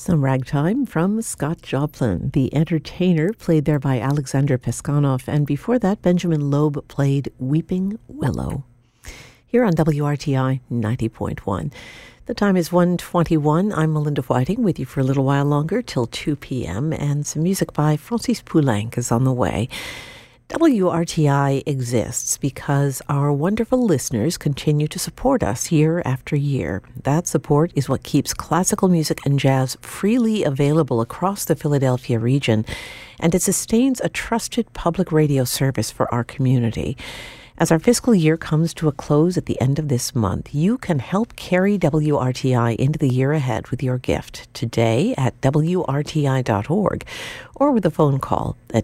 Some ragtime from Scott Joplin, The Entertainer, played there by Alexander Peskanov, and before that, Benjamin Loeb played Weeping Willow. Here on WRTI 90.1. The time is 1:21. I'm Melinda Whiting with you for a little while longer, till 2 p.m., and some music by Francis Poulenc is on the way. WRTI exists because our wonderful listeners continue to support us year after year. That support is what keeps classical music and jazz freely available across the Philadelphia region, and it sustains a trusted public radio service for our community. As our fiscal year comes to a close at the end of this month, you can help carry WRTI into the year ahead with your gift today at WRTI.org or with a phone call at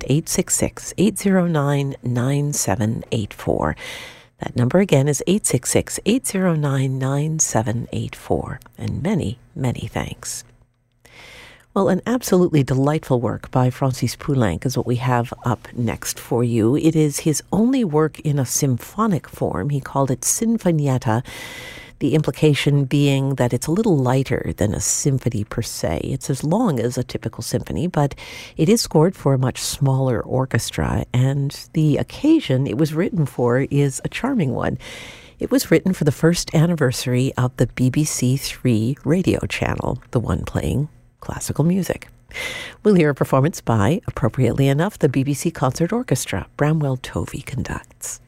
866-809-9784. That number again is 866-809-9784. And many, many thanks. Well, an absolutely delightful work by Francis Poulenc is what we have up next for you. It is his only work in a symphonic form. He called it Sinfonietta, the implication being that it's a little lighter than a symphony per se. It's as long as a typical symphony, but it is scored for a much smaller orchestra, and the occasion it was written for is a charming one. It was written for the first anniversary of the BBC Three radio channel, the one playing classical music. We'll hear a performance by, appropriately enough, the BBC Concert Orchestra. Bramwell Tovey conducts.